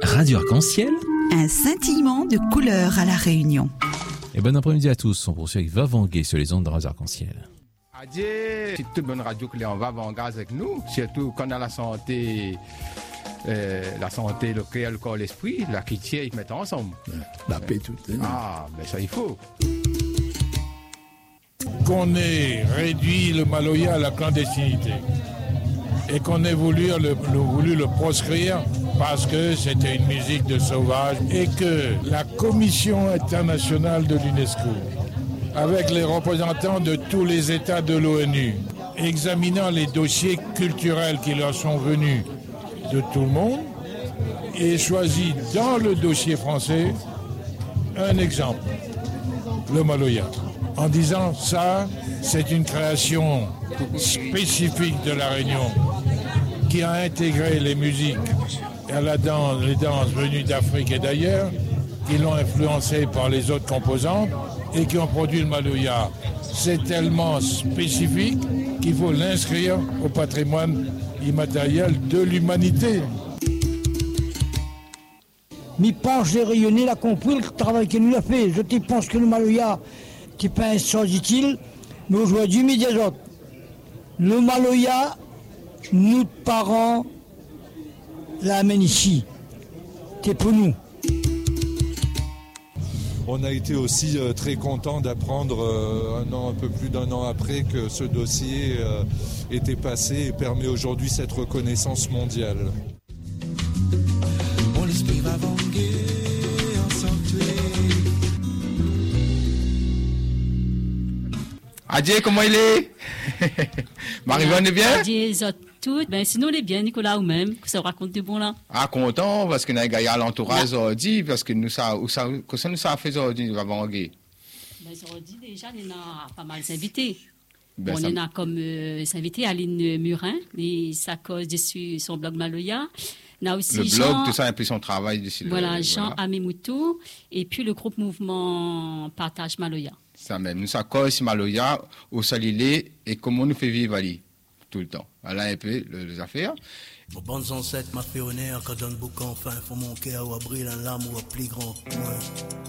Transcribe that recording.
Radio Arc-en-Ciel. Un scintillement de couleurs à La Réunion. Et bon après-midi à tous. On poursuit avec Vavangué sur les ondes de Radio Arc-en-Ciel. Adieu, c'est toute bonne radio que les on va Vavangué avec nous, surtout quand on a la santé, le cœur, le corps, l'esprit, la critique, ils mettent ensemble. La paix toute. Ah, mais ça il faut. Qu'on ait réduit le Maloya à la clandestinité et qu'on ait voulu le proscrire parce que c'était une musique de sauvage et que la Commission internationale de l'UNESCO, avec les représentants de tous les États de l'ONU, examinant les dossiers culturels qui leur sont venus de tout le monde, ait choisi dans le dossier français un exemple, le Maloya, en disant ça, c'est une création spécifique de La Réunion qui a intégré les musiques et les danses venues d'Afrique et d'ailleurs, qui l'ont influencé par les autres composantes et qui ont produit le Maloya. C'est tellement spécifique qu'il faut l'inscrire au patrimoine immatériel de l'humanité. Mais pense les rayonnés, l'a compris le travail qu'il nous a fait. Je pense que le Maloya, qui n'est pas utile, mais aujourd'hui, mais des autres. Le Maloya, nous parents, l'amène ici. C'est pour nous. On a été aussi très contents d'apprendre un peu plus d'un an après que ce dossier était passé et permet aujourd'hui cette reconnaissance mondiale. Mon esprit va vanguer en sanctuaire. Adieu, comment il est? Marie-Vonne est bien? Adieu, tout. Ben, sinon, il est bien, Nicolas, ou même, que ça raconte du bon là. Ah, content, parce qu'on a gagné à l'entourage aujourd'hui, parce que nous, ça nous a fait aujourd'hui, nous avons gagné. Ben, aujourd'hui, déjà, il y a pas mal d'invités. Ben, on a comme invités Aline Murin, et ça cause dessus son blog Maloya. On a aussi le Jean, blog, tout ça, et puis son travail dessus. Voilà, Jean Amemoutou, et puis le groupe Mouvement Partage Maloya. Ça même, nous, ça cause Maloya, au Salilé, et comment nous fait vivre Ali, tout le temps. Voilà un peu les affaires. Vos bonnes ancêtres m'a fait honneur, quand donne boucan, enfin, faut mon cœur, ou abri la lame, ou à plus grand. Ouais.